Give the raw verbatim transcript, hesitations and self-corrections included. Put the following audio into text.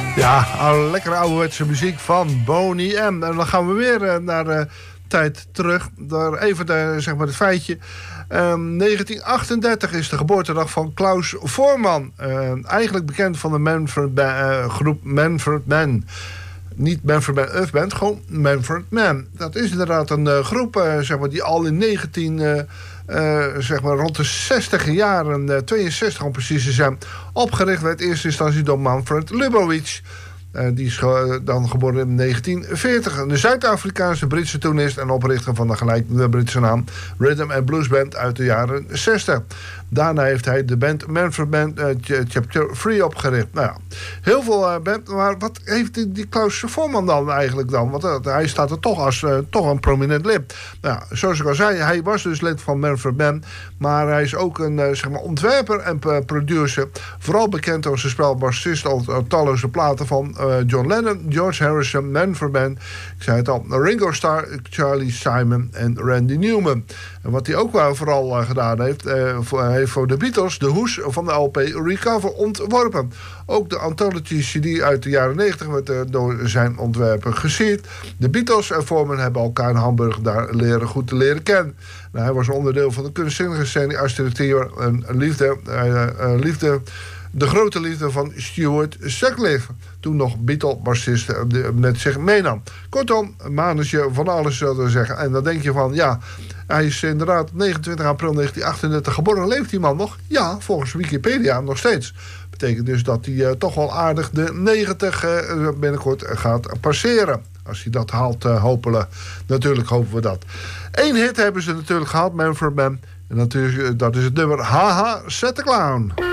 Ja, oude, lekkere ouderwetse muziek van Boney M. En dan gaan we weer uh, naar de tijd terug. Door even de, zeg maar het feitje. Um, negentien achtendertig is de geboortedag van Klaus Voormann. Uh, eigenlijk bekend van de Manfred ba- uh, groep Manfred Mann. Niet Manfred Mann Earth Band, gewoon Manfred Mann. Dat is inderdaad een uh, groep uh, zeg maar, die al in negentien... Uh, Uh, zeg maar rond de zestig jaren, uh, tweeënzestig om precies te zijn, opgericht werd in eerste instantie door Manfred Lubowitz. Uh, die is ge- dan geboren in negentien veertig. Een Zuid-Afrikaanse Britse toenist en oprichter van de gelijkende Britse naam Rhythm and Blues Band uit de jaren zestig. Daarna heeft hij de band Manfred Band uh, Chapter drie opgericht. Nou ja, heel veel uh, band. Maar wat heeft die, die Klaus Voormann dan eigenlijk dan? Want uh, hij staat er toch als uh, toch een prominent lid. Nou ja, zoals ik al zei, hij was dus lid van Manfred Band. Maar hij is ook een uh, zeg maar ontwerper en uh, producer. Vooral bekend door zijn spel bassist op uh, talloze platen van uh, John Lennon, George Harrison, Manfred Band. Ik zei het al, Ringo Starr, Charlie Simon en Randy Newman. En wat hij ook wel vooral uh, gedaan heeft, uh, voor, hij heeft voor de Beatles de hoes van de L P Recover ontworpen. Ook de Anthology C D uit de jaren negentig werd uh, door zijn ontwerpen gesierd. De Beatles en Voormann hebben elkaar in Hamburg daar leren goed te leren kennen. Nou, hij was een onderdeel van de kunstzinnige scène, architectuur en liefde, uh, uh, liefde. De grote liefde van Stuart Sutcliffe. Toen nog Beatle-bassist met zich meenam. Kortom, een mannetje van alles, zullen we zeggen. En dan denk je van, ja, hij is inderdaad negenentwintig april negentien achtendertig geboren. Leeft die man nog? Ja, volgens Wikipedia nog steeds. Betekent dus dat hij uh, toch wel aardig de negentig uh, binnenkort gaat passeren. Als hij dat haalt, uh, hopelijk. Natuurlijk hopen we dat. Eén hit hebben ze natuurlijk gehad, Manfred Mann. En natuurlijk, dat is het nummer Haha, Set the Clown.